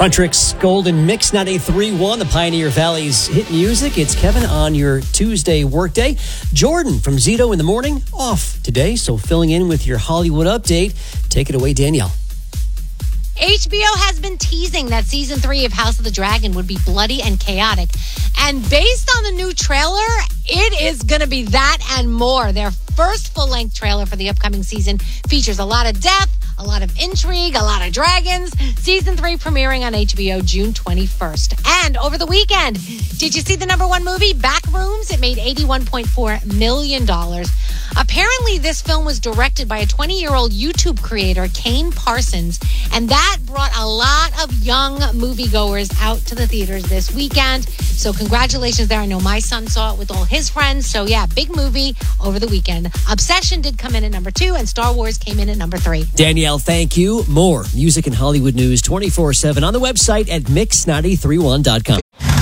Huntrix Golden Mix 93.1, the Pioneer Valley's hit music. It's Kevin on your Tuesday workday. Jordan from Zito in the Morning off today, so filling in with your Hollywood update. Take it away, Danielle. HBO has been teasing that season 3 of House of the Dragon would be bloody and chaotic. And based on the new trailer, it is going to be that and more. Their first full-length trailer for the upcoming season features a lot of death, a lot of intrigue, a lot of dragons. Season 3 premiering on HBO June 21st. And over the weekend, did you see the #1 movie, Backrooms? It made $81.4 million. Apparently, this film was directed by a 20-year-old YouTube creator, Kane Parsons, and that brought a lot of young moviegoers out to the theaters this weekend. So congratulations there. I know my son saw it with all his friends. So yeah, big movie over the weekend. Obsession did come in at #2, and Star Wars came in at #3. Danielle, thank you. More music and Hollywood news 24/7 on the website at mix931.com.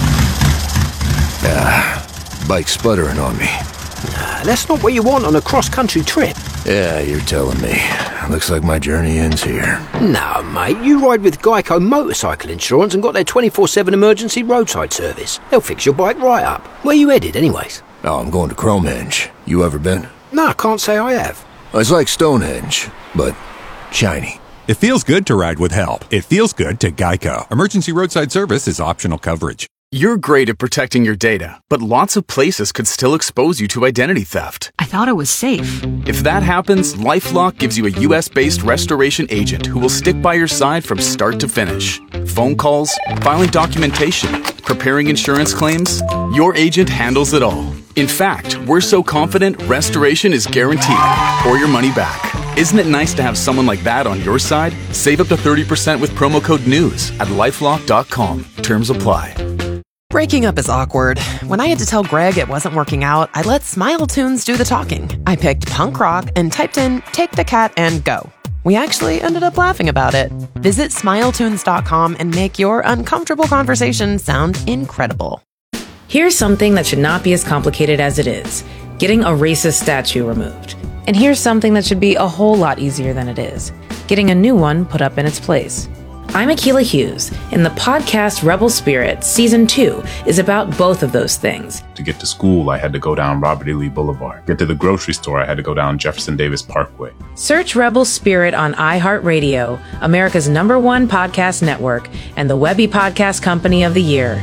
Bike's sputtering on me. That's not what you want on a cross-country trip. Yeah, you're telling me. Looks like my journey ends here. No, mate, you ride with Geico Motorcycle Insurance and got their 24/7 emergency roadside service. They'll fix your bike right up. Where you headed, anyways? Oh, I'm going to Cromehenge. You ever been? No, I can't say I have. It's like Stonehenge, but shiny. It feels good to ride with help. It feels good to Geico. Emergency roadside service is optional coverage. You're great at protecting your data, but lots of places could still expose you to identity theft. I thought it was safe. If that happens, LifeLock gives you a US-based restoration agent who will stick by your side from start to finish. Phone calls, filing documentation, preparing insurance claims, your agent handles it all. In fact, we're so confident restoration is guaranteed or your money back. Isn't it nice to have someone like that on your side? Save up to 30% with promo code NEWS at LifeLock.com. Terms apply. Breaking up is awkward. When I had to tell Greg it wasn't working out, I let Smile Tunes do the talking. I picked punk rock and typed in, "Take the cat and go." We actually ended up laughing about it. Visit smiletunes.com and make your uncomfortable conversation sound incredible. Here's something that should not be as complicated as it is. Getting a racist statue removed. And here's something that should be a whole lot easier than it is. Getting a new one put up in its place. I'm Akilah Hughes, and the podcast Rebel Spirit Season 2 is about both of those things. To get to school, I had to go down Robert E. Lee Boulevard. Get to the grocery store, I had to go down Jefferson Davis Parkway. Search Rebel Spirit on iHeartRadio, America's #1 podcast network, and the Webby Podcast Company of the Year.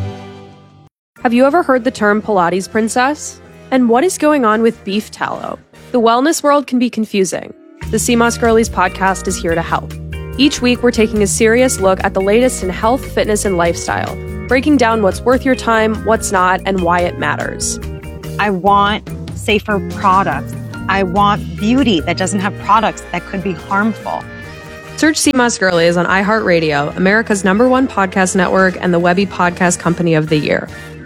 Have you ever heard the term Pilates princess? And what is going on with beef tallow? The wellness world can be confusing. The CMOS Girlies podcast is here to help. Each week, we're taking a serious look at the latest in health, fitness, and lifestyle, breaking down what's worth your time, what's not, and why it matters. I want safer products. I want beauty that doesn't have products that could be harmful. Search CMOS Girlies on iHeartRadio, America's #1 podcast network, and the Webby Podcast Company of the Year.